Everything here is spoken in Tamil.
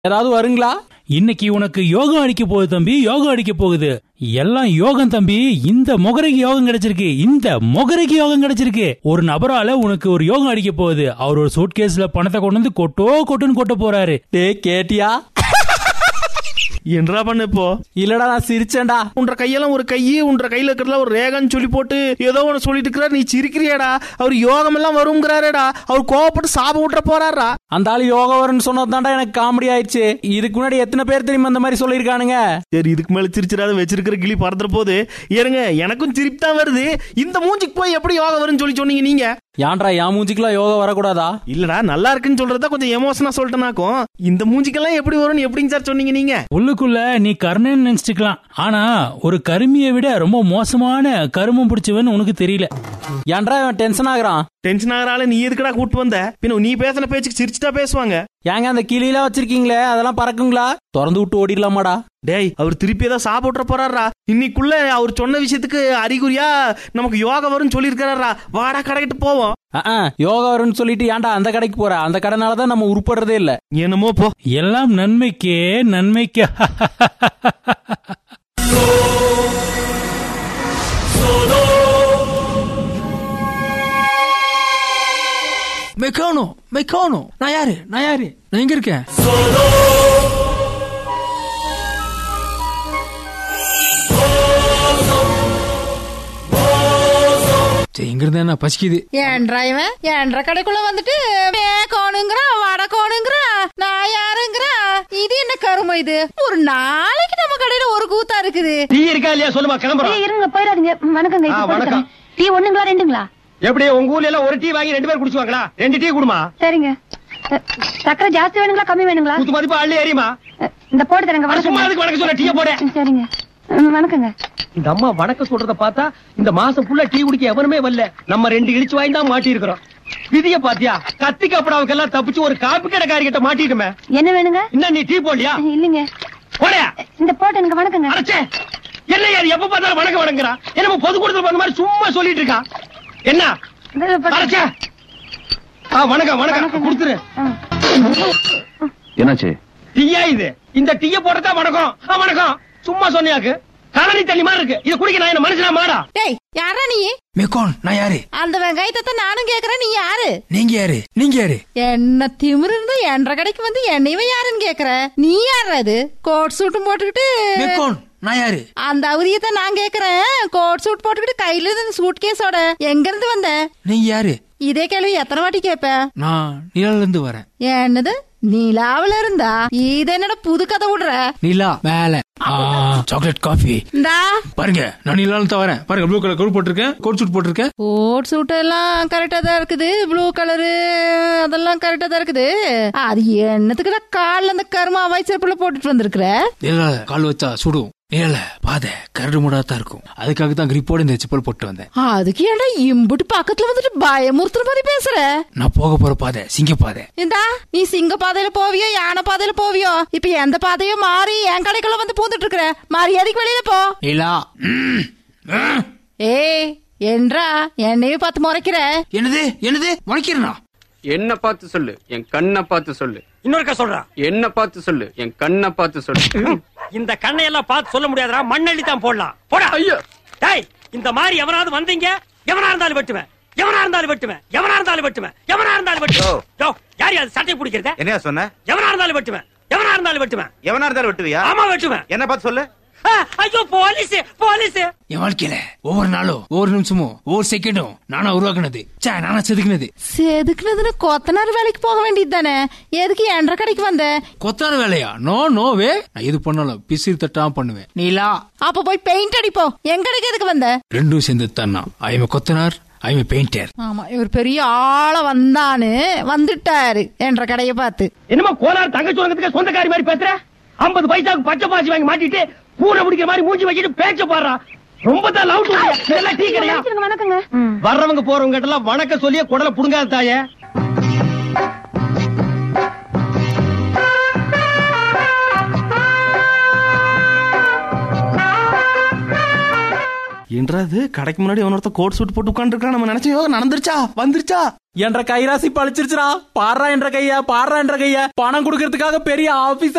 ஏதாவது வருங்களா? இன்னைக்கு உனக்கு யோகம் அடிக்க போகுது தம்பி, யோகம் அடிக்க போகுது. எல்லாம் யோகம் தம்பி. இந்த மொகரைக்கு யோகம் கிடைச்சிருக்கு, இந்த மொகரைக்கு யோகம் கிடைச்சிருக்கு. ஒரு நபரால உனக்கு ஒரு யோகம் அடிக்க போகுது. அவர் ஒரு சூட்கேஸ்ல பணத்தை கொண்டு வந்து கொட்டுன்னு கொட்ட போறாரு. கேட்டியா? என்னடா பண்ண இப்போ? இல்லடா, நான் சிரிச்சேன்டா. உன்ற கையெல்லாம் ஒரு கையி, உன்ற கையில இருக்கிறதுல ஒரு ரேகான்னு சொல்லி போட்டு ஏதோ ஒன்னு சொல்லிட்டு இருக்கிறார். நீ சிரிக்கிறியாடா? அவர் யோகம் எல்லாம் வருங்கிறாரேடா. அவர் கோவப்பட்டு சாப விட்டுற போறாரா? அந்த ஆளு யோகம் வரும்னு சொன்னதுதான்டா எனக்கு காமெடி ஆயிடுச்சு. இதுக்கு முன்னாடி எத்தனை பேர் தெரியுமா அந்த மாதிரி சொல்லிருக்கானுங்க? சரி, இதுக்கு மேல சிரிச்சிடாத, வச்சிருக்கிற கிளி பறந்துற போது. ஏறுங்க, எனக்கும் சிரிப்பு தான் வருது. இந்த மூஞ்சிக்கு போய் எப்படி யோகம் வரும்னு சொல்லி சொன்னீங்க நீங்க? ஏன்டா என் மூஞ்சிக்கெல்லாம் யோகம் வரக்கூடாதா? இல்லடா, நல்லா இருக்குன்னு சொல்றதா கொஞ்சம் எமோஷனா சொல்லிட்டேனாக்கும். இந்த மூஞ்சிக்கெல்லாம் எப்படி வரும்னு எப்படிங்க சார் சொன்னீங்க நீங்க? உள்ளுக்குள்ள நீ கர்ணன் நினைச்சுக்கலாம், ஆனா ஒரு கருமியை விட ரொம்ப மோசமான கருமம் பிடிச்சவன் உனக்கு தெரியல. ஏன்டா இவன் டென்ஷன் ஆகுறான்? டென்ஷன் ஆகிறால நீ எதுக்கடா கூட்டு வந்த? பின்ன நீ பேசின பேச்சுக்கு சிரிச்சுட்டா பேசுவாங்க. ஏங்க அந்த கிளியெல்லாம் வச்சிருக்கீங்களே, அதெல்லாம் பறக்குங்களா? திறந்து விட்டு ஓடிடலாமாடா? டேய், அவர் திருப்பி ஏதாவது சாப்பிட்டு போறாரா? இன்னைக்குள்ள அவர் சொன்ன விஷயத்துக்கு அறிகுறியா நமக்கு யோகா வரும்னு சொல்லி இருக்காரா? வாடா, கடைக்கிட்டு போவோம். யோகா வரும்னு சொல்லிட்டு ஏன்டா அந்த கடைக்கு போற? அந்த கடைனாலதான் நம்ம உருப்படுறதே இல்ல. என்னமோ போ. எல்லாம் நன்மைக்கே நன்மைக்கு. மெக்கானோ, நான் யாரு நான் எங்க இருக்கேன்? எங்க இருந்தா பசிக்குது. ஏன்ற கடைக்குள்ள வந்துட்டு மேக்கோனுங்கிறா, வடக்கோனுங்கிறா, நான் யாருங்கிறா. இது என்ன கரும இது? ஒரு நாளைக்கு நம்ம கடையில ஒரு கூத்தா இருக்குது. டீ இருக்கா இல்லையா சொல்லுமா, கிளம்புறோம். இருங்க, போயிடாதீங்க. வணக்கங்க. வணக்கம். டீ ஒண்ணுங்களா ரெண்டுங்களா? எப்படி உங்க ஊர்ல எல்லாம் ஒரு டீ வாங்கி 2 பேர் குடிச்சுவாங்களா? 2 டீ குடுமா. சரிங்க. சக்கரை ஜாஸ்தி வேணுங்களா கம்மி வேணுங்களா? குத்து மதிப்பு அள்ளி ஏறியுமா? இந்த போட்டு தரங்க. சும்மா அதுக்கு வணக்கம் சொல்ல, டீயை போட. சரிங்க, வணக்கங்க. இந்த அம்மா வணக்கம் சொல்றத பார்த்தா இந்த மாசம் ஃபுல்லா டீ குடிக்க எவனுமே வரல. நம்ம 2 இடிச்சு வாங்கி தான் மாட்டி இருக்கிறோம். விதிய பாத்தியா? கத்திக்கு அப்புறம் எல்லாம் தப்பிச்சு ஒரு காப்பி கடைக்காரி கிட்ட மாட்டிட்டுமே. என்ன வேணுங்க? என்ன நீ டீ போடலையா? இல்லைங்க. போடையா? இந்த போட்டு எனக்கு வணக்கங்க. அரைச்சே என்ன யாரு எப்ப பார்த்தாலும் வணக்கம் வணங்குறா? என்ன பொது கொடுத்து அந்த மாதிரி சும்மா சொல்லிட்டு இருக்கா? என்ன அரைச்சே? வணக்கம் வணக்கம் கொடுத்துரு. என்னாச்சு? டீயா இது? இந்த டீய போட்டதா வணக்கம்? வணக்கம் சும்மா சொன்னியாக்கு கலனி தண்ணி மாதிரி இருக்கு. இது குடிக்க நான் என்ன மனுஷனா மாடா? டேய், யாரா நீ? மெக்கான், நான் யாரு? அந்த வெங்காயத்தை நானும் கேக்குறேன். நீ யாரு? நீங்க யாரு? என்ன திமிரு இருந்தா என்ற கடைக்கு வந்து என்னையவே யாருன்னு கேக்குற? நீ யாரு? அது கோட் சூட்டும் போட்டுக்கிட்டு. மெக்கான், நான் யாரு? அந்த அவதியத்தை நான் கேக்குறேன். கோட் சூட் போட்டுக்கிட்டு கையில இருந்து சூட் கேஸோட எங்க இருந்து வந்த? நீங்க யாரு? இதே கேள்வி எத்தனை வாட்டி கேப்ப? நான் நிலால இருந்து வரேன். என்னது நிலாவில இருந்தா? இது என்னோட புது கதை விடுற? நிலா மேல சாக்லேட் காஃபி. இந்தா பாருங்க, நான் நிலால இருந்து வரேன். பாருங்க, ப்ளூ கலர் கோட் போட்டிருக்கேன், கோட் சூட் போட்டிருக்கேன். கோட் சூட் எல்லாம் கரெக்டா தான் இருக்குது. ப்ளூ கலரு அதெல்லாம் கரெக்டா தான் இருக்குது. அது என்னத்துக்குடா கால்ல அந்த கருமா வயசுல போட்டுட்டு வந்திருக்கிற? நிலால கால் வச்சா சுடும். நிலால பாதை கரடு முடாதான் இருக்கும். அதுக்காக தான் கிரிப்போட இந்த செப்பல் போட்டு வந்தேன். அதுக்கு ஏன்டா இம்புட்டு பக்கத்துல வந்துட்டு பயமுறுத்துற மாதிரி பேசுற? நான் போக போற பாதை சிங்க பாதை. இந்தா, நீ சிங்க பாதையில போவியோ யானை பாதையில போவியோ? இப்ப எந்த பாதையோ மாறி என் கடைக்குள்ள வந்து பூந்துட்டு இருக்கிற. மரியாதைக்கு வெளியில போ. நிலா. ஏய், என்றா என்னையும் பார்த்து முறைக்கிற? என்னது முறைக்கிறனா? என்ன பார்த்து சொல்லு, என் கண்ணை பார்த்து சொல்லு. இன்னொருக்கா சொல்றா. என்ன பார்த்து சொல்லு, என் கண்ணை பார்த்து சொல்லு. இந்த கண்ணை எல்லாம் பார்த்து சொல்ல முடியாதுடா, மண்ணள்ளி தான் போடலாம். போடா. ஐயோ டேய், இந்த மாதிரி எவனாவது வந்தீங்க, எவனா இருந்தாலும் வெட்டுவேன். யார் யாரு சட்டை பிடிக்கிறத? என்ன சொன்ன? எவனா இருந்தாலும் வெட்டுவேன். ஆமா வெட்டுவேன். என்ன பார்த்து சொல்லு. ஐயோ போலீஸ். என் வாழ்க்கையில ஒவ்வொரு நாளும், ஒவ்வொரு நிமிஷமும், ஒவ்வொரு செகண்டும் நானா உருவாக்குனது, நானா செதுக்குனதுன்னு கொத்தனார் வேலைக்கு போக வேண்டியது தானே? எதுக்கு என்ற கடைக்கு வந்த? கொத்தனார் வேலையா? நோவே. நான் எது பண்ணாலும் பிசிறு தட்டாம பண்ணுவேன். நீலா, அப்ப போய் பெயிண்ட் அடிப்போம். என் கடைக்கு எதுக்கு வந்த? ரெண்டும் சேர்ந்து தானா. ஐ எம் கொத்தனார், ஐ எம் பெயிண்டர். ஆமா, இவர் பெரிய ஆள வந்துட்டாரு என்ற கடையை பார்த்து. என்னமா கோலார் தங்கச்சி உனக்கு சொந்தக்காரி மாதிரி பேசுற? 50 பைசாவுக்கு பச்சை பாசி வாங்கி மாட்டிட்டு பூனை பிடிக்கிற மாதிரி மூஞ்சி வச்சுட்டு பேச்ச பாடுறா. ரொம்ப தான் லவுட். டீ கிடையா? வணக்கங்க. வர்றவங்க போறவங்க கிட்ட எல்லாம் வணக்கம் சொல்லியே குடலை புடுங்காத தாயே. என்றது கடைக்கு முன்னாடி அவனொருத்த கோட் சூட் போட்டு உட்கார்ந்து இருக்கான். நம்ம நினைச்சோம் யோகா நடந்துருச்சா, வந்துருச்சா? என்ற கைராசி பழிச்சிருச்சுடா. பாடுறா என்ற கையா, பணம் கொடுக்கறதுக்காக பெரிய ஆபீசர்